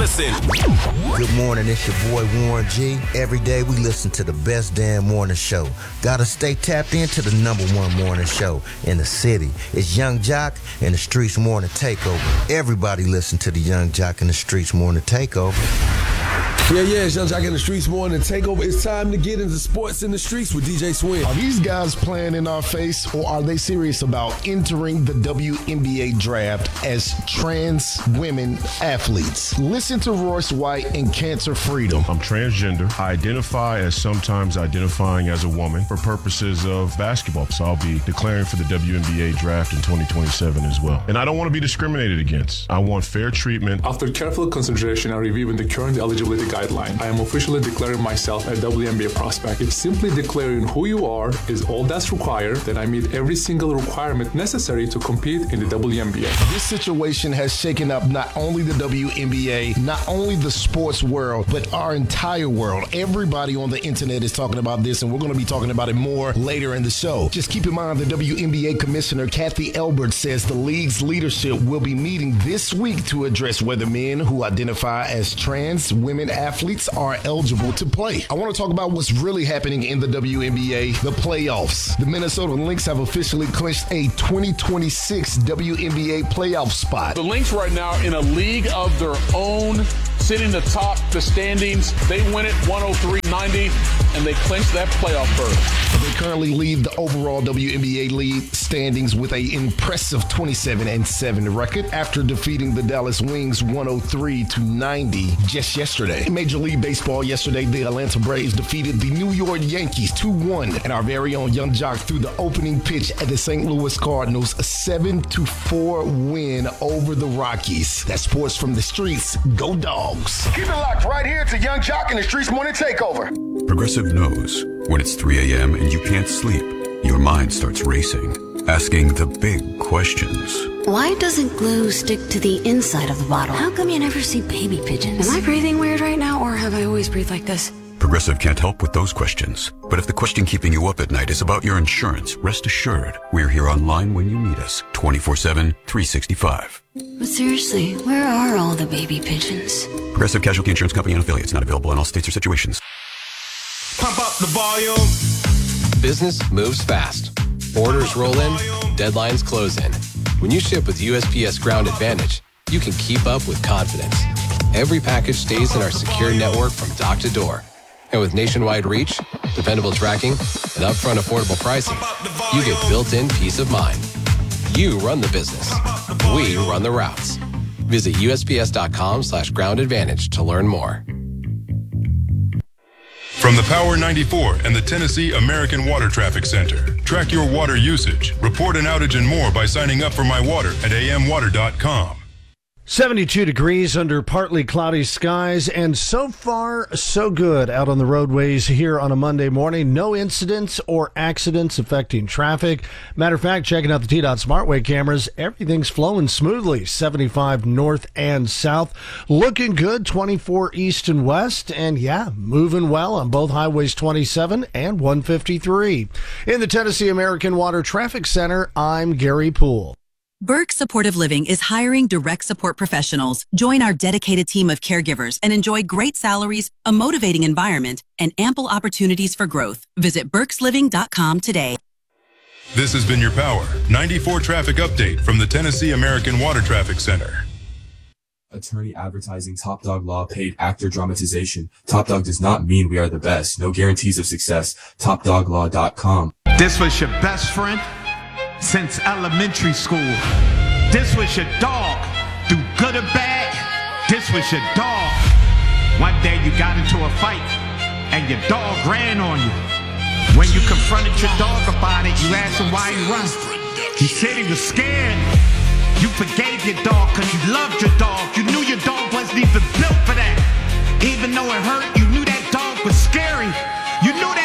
listen. Good morning, it's your boy Warren G. Every day we listen to the best damn morning show. Gotta stay tapped into the number one morning show in the city. It's Young Jock and the Streets Morning Takeover. Everybody listen to the Young Jock and the Streets Morning Takeover. Yeah, it's Young Jock in the Streets Morning Takeover. It's time to get into sports in the streets with DJ Swin. Are these guys playing in our face, or are they serious about entering the WNBA draft as trans women athletes? Listen to Royce White and Cancer Freedom. I'm transgender. I identify as sometimes identifying as a woman for purposes of basketball. So I'll be declaring for the WNBA draft in 2027 as well. And I don't want to be discriminated against. I want fair treatment. After careful consideration and reviewing the current eligibility guidelines, I am officially declaring myself a WNBA prospect. If simply declaring who you are is all that's required, then I meet every single requirement necessary to compete in the WNBA. This situation has shaken up not only the WNBA, not only the sports world, but our entire world. Everybody on the internet is talking about this, and we're going to be talking about it more later in the show. Just keep in mind, the WNBA Commissioner Kathy Elbert says the league's leadership will be meeting this week to address whether men who identify as trans women athletes are eligible to play. I want to talk about what's really happening in the WNBA, the playoffs. The Minnesota Lynx have officially clinched a 2026 WNBA playoff spot. The Lynx right now in a league of their own, sitting atop the standings. They win it 103-90, and they clinch that playoff berth. They currently lead the overall WNBA league standings with an impressive 27-7 record after defeating the Dallas Wings 103-90 just yesterday. In Major League Baseball yesterday, the Atlanta Braves defeated the New York Yankees 2-1, and our very own Young Jock threw the opening pitch at the St. Louis Cardinals, a 7-4 win over the Rockies. That's sports from the streets. Go Dogs. Keep it locked right here to Young Jock and the Streets Morning Takeover. Progressive knows when it's 3 a.m. and you can't sleep, your mind starts racing, asking the big questions. Why doesn't glue stick to the inside of the bottle? How come you never see baby pigeons? Am I breathing weird right now, or have I always breathed like this? Progressive can't help with those questions. But if the question keeping you up at night is about your insurance, rest assured, we're here online when you need us, 24/7, 365. But seriously, where are all the baby pigeons? Progressive Casualty Insurance Company and affiliates, not available in all states or situations. Pump up the volume. Business moves fast. Orders roll in, deadlines close in. When you ship with USPS Ground Advantage, you can keep up with confidence. Every package stays in our secure network from dock to door. And with nationwide reach, dependable tracking, and upfront affordable pricing, you get built-in peace of mind. You run the business. We run the routes. Visit USPS.com/Ground Advantage to learn more. From the Power 94 and the Tennessee American Water Traffic Center. Track your water usage, report an outage and more by signing up for My Water at amwater.com. 72 degrees under partly cloudy skies, and so far, so good out on the roadways here on a Monday morning. No incidents or accidents affecting traffic. Matter of fact, checking out the TDOT SmartWay cameras, everything's flowing smoothly. 75 north and south. Looking good, 24 east and west, and moving well on both highways 27 and 153. In the Tennessee American Water Traffic Center, I'm Gary Poole. Burke Supportive Living is hiring direct support professionals. Join our dedicated team of caregivers and enjoy great salaries, a motivating environment, and ample opportunities for growth. Visit burkesliving.com today. This has been your Power 94 traffic update from the Tennessee American Water Traffic Center. Attorney advertising Top Dog Law paid actor dramatization. Top Dog does not mean we are the best. No guarantees of success. TopDogLaw.com. This was your best friend since elementary school. This was your dog. Through good or bad, this was your dog. One day you got into a fight and your dog ran on you. When you confronted your dog about it, you asked him why he run. He said he was scared. You forgave your dog because you loved your dog. You knew your dog wasn't even built for that. Even though it hurt, you